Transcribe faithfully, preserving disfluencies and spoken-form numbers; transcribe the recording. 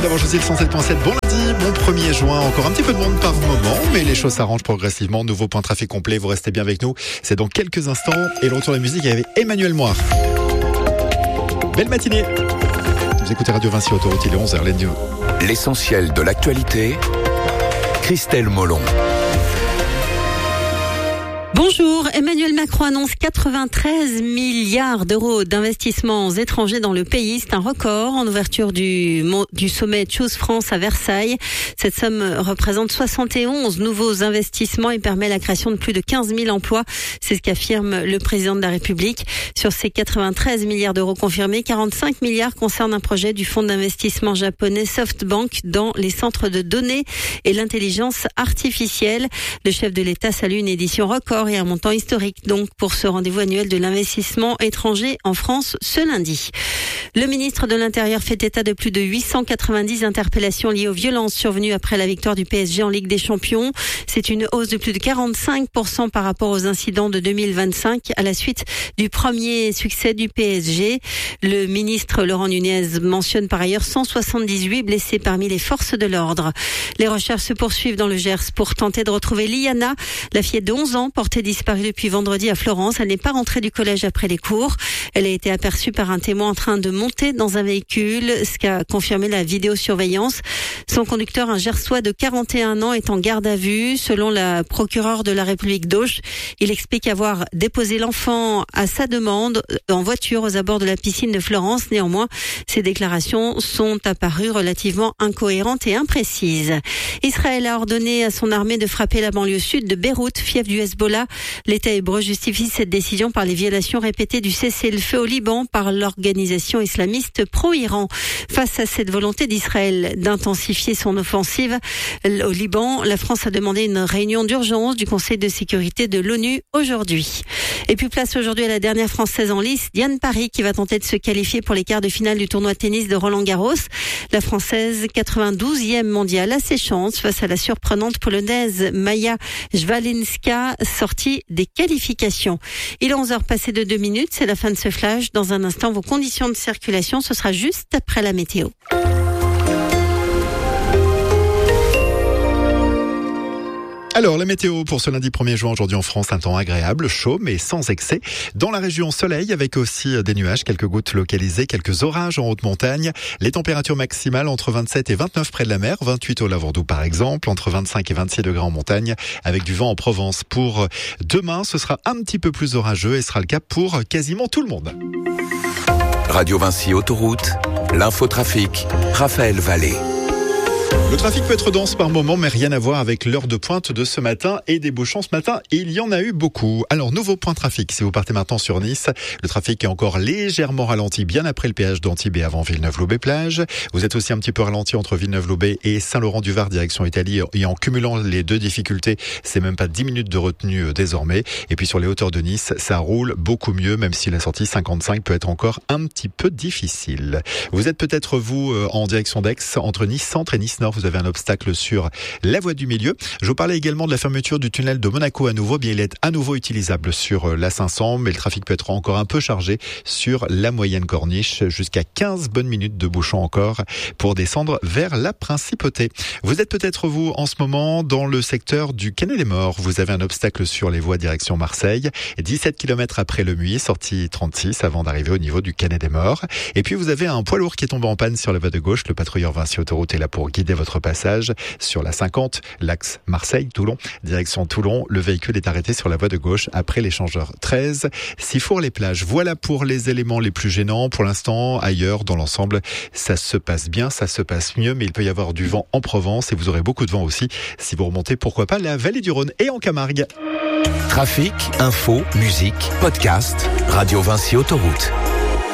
D'avoir choisi le cent sept point sept, bon lundi, bon premier juin, encore un petit peu de monde par moment, mais les choses s'arrangent progressivement. Nouveau point de trafic complet, vous restez bien avec nous. C'est dans quelques instants, et le retour de la musique avec Emmanuel Moir. Belle matinée. Vous écoutez Radio Vinci Autoroute, il est onze heures, les news. L'essentiel de l'actualité, Christelle Molon. Bonjour, Emmanuel Macron annonce quatre-vingt-treize milliards d'euros d'investissements étrangers dans le pays. C'est un record en ouverture du, du sommet Choose France à Versailles. Cette somme représente soixante et onze nouveaux investissements et permet la création de plus de quinze mille emplois. C'est ce qu'affirme le président de la République. Sur ces quatre-vingt-treize milliards d'euros confirmés, quarante-cinq milliards concernent un projet du fonds d'investissement japonais SoftBank dans les centres de données et l'intelligence artificielle. Le chef de l'État salue une édition record et un montant historique donc pour ce rendez-vous annuel de l'investissement étranger en France ce lundi. Le ministre de l'Intérieur fait état de plus de huit cent quatre-vingt-dix interpellations liées aux violences survenues après la victoire du P S G en Ligue des Champions. C'est une hausse de plus de quarante-cinq pour cent par rapport aux incidents de deux mille vingt-cinq à la suite du premier succès du P S G. Le ministre Laurent Nunez mentionne par ailleurs cent soixante-dix-huit blessés parmi les forces de l'ordre. Les recherches se poursuivent dans le Gers pour tenter de retrouver Liana, la fillette de onze ans portée disparue depuis vendredi à Florence. Elle n'est pas rentrée du collège après les cours. Elle a été aperçue par un témoin en train de monter dans un véhicule, ce qu'a confirmé la vidéosurveillance. Son conducteur, un Gersois de quarante et un ans, est en garde à vue. Selon la procureure de la République d'Auch, il explique avoir déposé l'enfant à sa demande en voiture aux abords de la piscine de Florence. Néanmoins, ces déclarations sont apparues relativement incohérentes et imprécises. Israël a ordonné à son armée de frapper la banlieue sud de Beyrouth, fief du Hezbollah. L'État hébreu justifie cette décision par les violations répétées du cessez-le-feu au Liban par l'organisation islamiste pro-Iran. Face à cette volonté d'Israël d'intensifier son offensive au Liban, la France a demandé une réunion d'urgence du Conseil de sécurité de l'ONU aujourd'hui. Et puis place aujourd'hui à la dernière Française en lice, Diane Parry, qui va tenter de se qualifier pour les quarts de finale du tournoi de tennis de Roland-Garros. La Française, quatre-vingt-douzième mondiale, a ses chances face à la surprenante Polonaise Maja Szwalinska, sortie des qualifications. Il est onze heures passées de deux minutes, c'est la fin de ce flash. Dans un instant, vos conditions de circulation, ce sera juste après la météo. Alors, la météo pour ce lundi premier juin, aujourd'hui en France, un temps agréable, chaud, mais sans excès. Dans la région, soleil, avec aussi des nuages, quelques gouttes localisées, quelques orages en haute montagne. Les températures maximales entre vingt-sept et vingt-neuf près de la mer, vingt-huit au Lavandou par exemple, entre vingt-cinq et vingt-six degrés en montagne, avec du vent en Provence. Pour demain, ce sera un petit peu plus orageux et sera le cas pour quasiment tout le monde. Radio Vinci Autoroute, l'infotrafic, Raphaël Vallée. Le trafic peut être dense par moment, mais rien à voir avec l'heure de pointe de ce matin et des bouchons ce matin. Et il y en a eu beaucoup. Alors, nouveau point de trafic. Si vous partez maintenant sur Nice, le trafic est encore légèrement ralenti bien après le péage d'Antibes et avant Villeneuve-Loubet-Plage. Vous êtes aussi un petit peu ralenti entre Villeneuve-Loubet et Saint-Laurent-du-Var, direction Italie. Et en cumulant les deux difficultés, c'est même pas dix minutes de retenue désormais. Et puis sur les hauteurs de Nice, ça roule beaucoup mieux, même si la sortie cinquante-cinq peut être encore un petit peu difficile. Vous êtes peut-être, vous, en direction d'Aix, entre Nice Centre et Nice Nord. Vous avez un obstacle sur la voie du milieu. Je vous parlais également de la fermeture du tunnel de Monaco à nouveau. Bien, il est à nouveau utilisable sur la cinq cents, mais le trafic peut être encore un peu chargé sur la moyenne corniche. Jusqu'à quinze bonnes minutes de bouchon encore pour descendre vers la principauté. Vous êtes peut-être, vous, en ce moment, dans le secteur du Canet-les-Morts. Vous avez un obstacle sur les voies direction Marseille. dix-sept kilomètres après le Muy, sortie trente-six, avant d'arriver au niveau du Canet-des-Morts. Et puis, vous avez un poids lourd qui est tombé en panne sur la voie de gauche. Le patrouilleur Vinci Autoroute est là pour guider votre passage sur la cinquante, l'axe Marseille-Toulon, direction Toulon. Le véhicule est arrêté sur la voie de gauche après l'échangeur treize, Sifour-les-Plages. Voilà pour les éléments les plus gênants. Pour l'instant, ailleurs, dans l'ensemble, ça se passe bien, ça se passe mieux, mais il peut y avoir du vent en Provence et vous aurez beaucoup de vent aussi si vous remontez, pourquoi pas, la vallée du Rhône et en Camargue. Trafic, info, musique, podcast, Radio Vinci Autoroute.